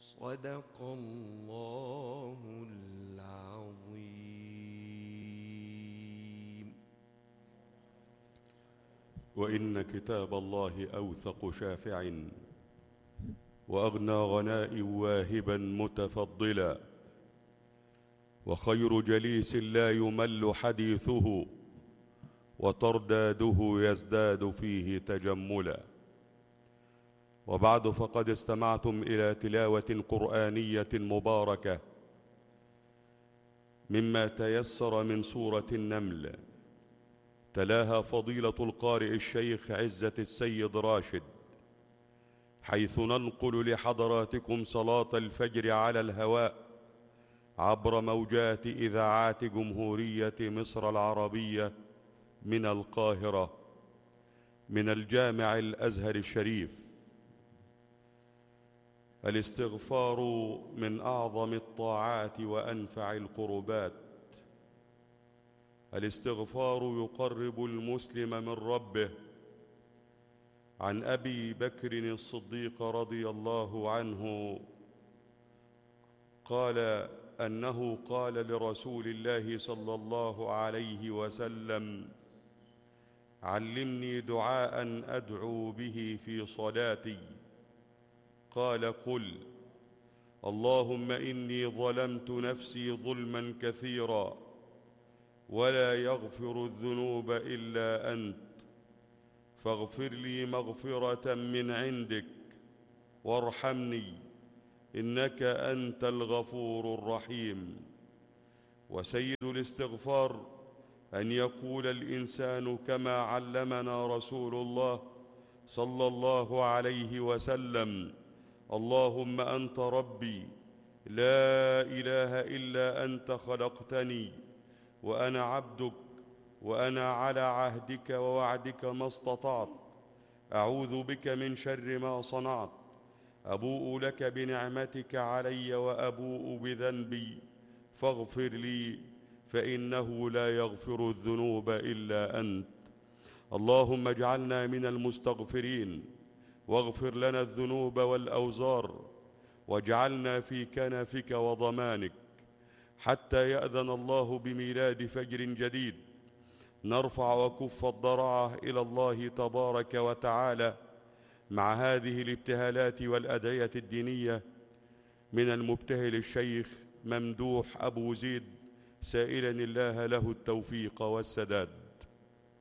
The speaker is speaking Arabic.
صدق الله العظيم. وإن كتاب الله أوثق شافع وأغنى غناء واهبا متفضلا، وخير جليس لا يمل حديثه وترداده يزداد فيه تجملا. وبعد، فقد استمعتم إلى تلاوة قرآنية مباركة مما تيسر من سورة النمل، تلاها فضيلة القارئ الشيخ عزة السيد راشد، حيث ننقل لحضراتكم صلاة الفجر على الهواء عبر موجات إذاعات جمهورية مصر العربية من القاهرة، من الجامع الأزهر الشريف. الاستغفار من أعظم الطاعات وأنفع القربات. الاستغفار يقرب المسلم من ربه. عن أبي بكر الصديق رضي الله عنه قال أنه قال لرسول الله صلى الله عليه وسلم: علمني دعاء أدعو به في صلاتي. قال: قل: اللهم إني ظلمت نفسي ظلما كثيرا ولا يغفر الذنوب إلا أنت، فاغفر لي مغفرة من عندك وارحمني إنك أنت الغفور الرحيم. وسيد الاستغفار أن يقول الإنسان كما علمنا رسول الله صلى الله عليه وسلم: اللهم أنت ربي لا إله إلا أنت، خلقتني وأنا عبدك، وأنا على عهدك ووعدك ما استطعت، أعوذ بك من شر ما صنعت، أبوء لك بنعمتك علي وأبوء بذنبي، فاغفر لي فإنه لا يغفر الذنوب إلا أنت. اللهم اجعلنا من المستغفرين، واغفر لنا الذنوب والأوزار، واجعلنا في كنفك وضمانك حتى يأذن الله بميلاد فجر جديد، نرفع وكف الضراعة إلى الله تبارك وتعالى مع هذه الابتهالات والأدعية الدينية من المبتهل الشيخ ممدوح أبو زيد، سائلا الله له التوفيق والسداد.